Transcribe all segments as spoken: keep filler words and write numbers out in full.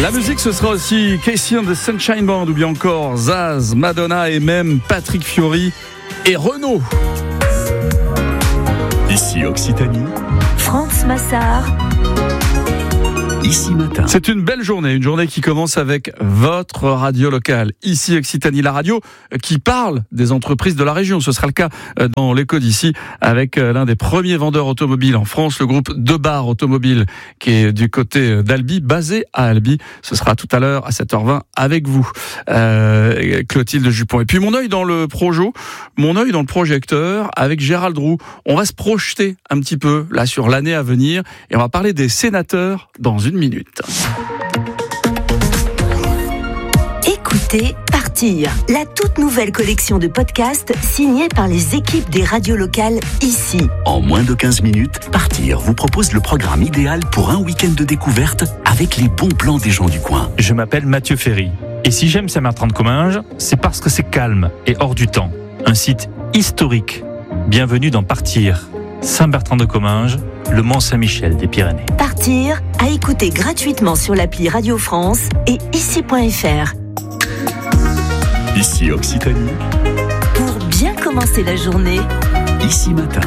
La musique, ce sera aussi Casey and the Sunshine Band ou bien encore Zaz, Madonna et même Patrick Fiori et Renaud. Ici Occitanie, France Massard. Ici Matin. C'est une belle journée, une journée qui commence avec votre radio locale. Ici Occitanie, la radio qui parle des entreprises de la région. Ce sera le cas dans l'écho d'ici avec l'un des premiers vendeurs automobiles en France, le groupe Debar Automobile, qui est du côté d'Albi, basé à Albi. Ce sera tout à l'heure à sept heures vingt avec vous, euh, Clotilde Jupon. Et puis mon œil dans le projo, mon œil dans le projecteur avec Gérald Roux. On va se projeter un petit peu là sur l'année à venir et on va parler des sénateurs dans une minute. Écoutez Partir, la toute nouvelle collection de podcasts signée par les équipes des radios locales ici. En moins de quinze minutes, Partir vous propose le programme idéal pour un week-end de découverte avec les bons plans des gens du coin. Je m'appelle Mathieu Ferry. Et si j'aime Saint-Bertrand-de-Comminges, c'est parce que c'est calme et hors du temps. Un site historique. Bienvenue dans Partir. Saint-Bertrand-de-Comminges, le Mont-Saint-Michel des Pyrénées. Partir, à écouter gratuitement sur l'appli Radio France et ici point f r. Ici Occitanie, Pour bien commencer la journée, Ici Matin.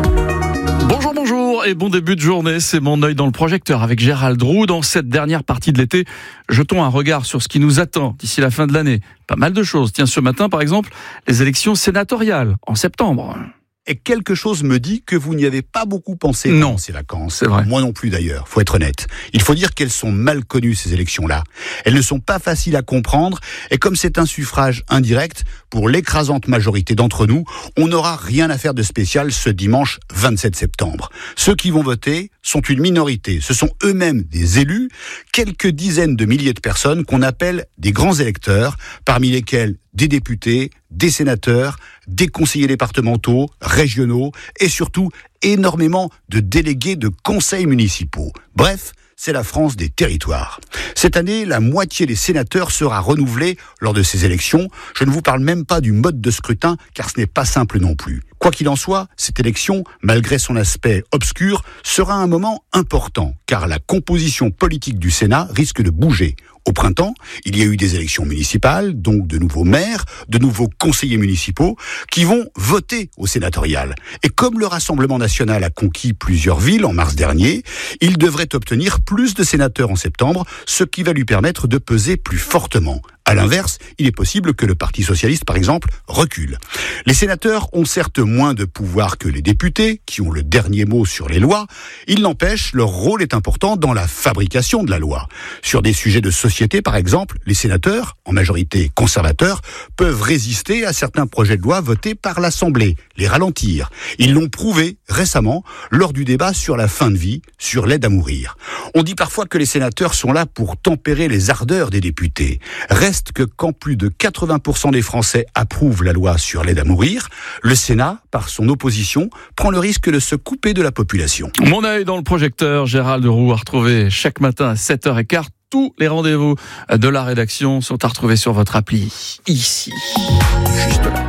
Bonjour, bonjour et bon début de journée, c'est mon œil dans le projecteur avec Gérald Roux. Dans cette dernière partie de l'été, jetons un regard sur ce qui nous attend d'ici la fin de l'année. Pas mal de choses. Tiens, ce matin par exemple, les élections sénatoriales en septembre. Et quelque chose me dit que vous n'y avez pas beaucoup pensé Non. pendant ces vacances. C'est vrai. Moi non plus d'ailleurs, faut être honnête. Il faut dire qu'elles sont mal connues, ces élections-là. Elles ne sont pas faciles à comprendre, et comme c'est un suffrage indirect, pour l'écrasante majorité d'entre nous, on n'aura rien à faire de spécial ce dimanche vingt-sept septembre. Ceux qui vont voter sont une minorité. Ce sont eux-mêmes des élus, quelques dizaines de milliers de personnes qu'on appelle des grands électeurs, parmi lesquels des députés, des sénateurs, des conseillers départementaux, régionaux et surtout énormément de délégués de conseils municipaux. Bref, c'est la France des territoires. Cette année, la moitié des sénateurs sera renouvelée lors de ces élections. Je ne vous parle même pas du mode de scrutin, car ce n'est pas simple non plus. Quoi qu'il en soit, cette élection, malgré son aspect obscur, sera un moment important, car la composition politique du Sénat risque de bouger. Au printemps, il y a eu des élections municipales, donc de nouveaux maires, de nouveaux conseillers municipaux, qui vont voter au sénatorial. Et comme le Rassemblement national a conquis plusieurs villes en mars dernier, il devrait obtenir plus de sénateurs en septembre, ce qui va lui permettre de peser plus fortement. À l'inverse, il est possible que le Parti socialiste, par exemple, recule. Les sénateurs ont certes moins de pouvoir que les députés, qui ont le dernier mot sur les lois. Il n'empêche, leur rôle est important dans la fabrication de la loi. Sur des sujets de société, par exemple, les sénateurs, en majorité conservateurs, peuvent résister à certains projets de loi votés par l'Assemblée, les ralentir. Ils l'ont prouvé récemment lors du débat sur la fin de vie, sur l'aide à mourir. On dit parfois que les sénateurs sont là pour tempérer les ardeurs des députés. Reste que quand plus de quatre-vingts pour cent des Français approuvent la loi sur l'aide à mourir, le Sénat, par son opposition, prend le risque de se couper de la population. Mon œil dans le projecteur, Gérald Roux, à retrouver chaque matin à sept heures quinze. Tous les rendez-vous de la rédaction sont à retrouver sur votre appli, ici, juste là.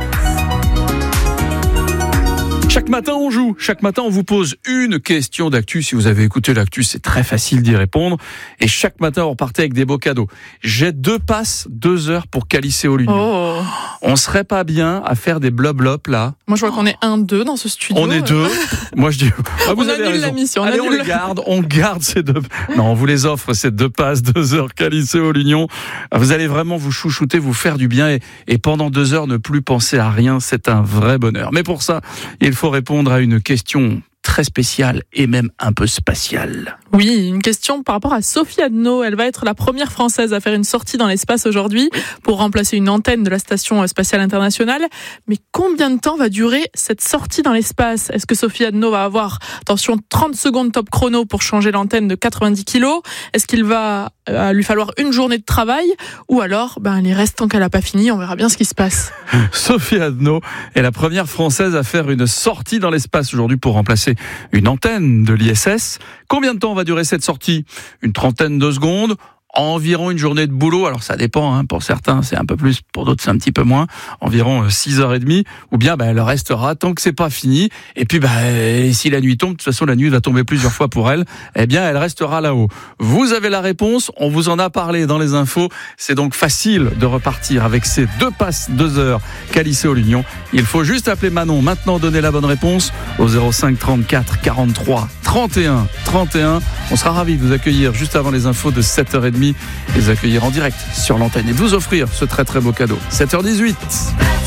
Chaque matin, on joue. Chaque matin, on vous pose une question d'actu. Si vous avez écouté l'actu, c'est très facile d'y répondre. Et chaque matin, on repartait avec des beaux cadeaux. J'ai deux passes, deux heures pour Calissé au Lignon. Oh. On serait pas bien à faire des blob-lop, là? Moi, je vois qu'on est un, deux dans ce studio. On est deux. Moi, je dis, ah, vous on avez annule raison. la mission. On Allez, on annule. les garde. On garde ces deux. Non, on vous les offre, ces deux passes, deux heures Calissé au Lignon. Vous allez vraiment vous chouchouter, vous faire du bien et, et pendant deux heures, ne plus penser à rien. C'est un vrai bonheur. Mais pour ça, il faut répondre à une question très spéciale et même un peu spatiale. Oui, une question par rapport à Sophie Adno. Elle va être la première Française à faire une sortie dans l'espace aujourd'hui pour remplacer une antenne de la Station spatiale internationale. Mais combien de temps va durer cette sortie dans l'espace? Est-ce que Sophie Adno va avoir, attention, trente secondes top chrono pour changer l'antenne de quatre-vingt-dix kilos? Est-ce qu'il va euh, lui falloir une journée de travail? Ou alors, ben, les restes tant qu'elle n'a pas fini, on verra bien ce qui se passe. Sophie Adno est la première Française à faire une sortie dans l'espace aujourd'hui pour remplacer une antenne de l'I S S. Combien de temps va durer cette sortie? Une trentaine de secondes? environ une journée de boulot. Alors ça dépend, hein, pour certains c'est un peu plus, pour d'autres c'est un petit peu moins, environ six heures trente, ou bien bah, elle restera tant que c'est pas fini. Et puis bah, si la nuit tombe, de toute façon la nuit va tomber plusieurs fois pour elle, eh bien elle restera là-haut. Vous avez la réponse, on vous en a parlé dans les infos. C'est donc facile de repartir avec ces deux passes deux heures qu'à Lycée Olunion. Il faut juste appeler Manon maintenant, donner la bonne réponse au zéro cinq trente-quatre quarante-trois trente et un trente et un. On sera ravis de vous accueillir juste avant les infos de sept heures trente et les accueillir en direct sur l'antenne et de vous offrir ce très très beau cadeau. sept heures dix-huit.